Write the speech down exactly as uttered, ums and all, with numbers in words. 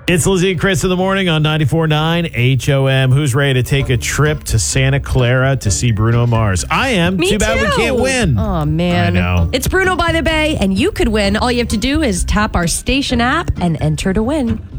It's Lizzie and Chris in the morning on ninety-four point nine H O M. Who's ready to take a trip to Santa Clara to see Bruno Mars? I am. Me Too bad too. we can't win. Oh, man. I know. It's Bruno by the Bay, and you could win. All you have to do is tap our station app and enter to win.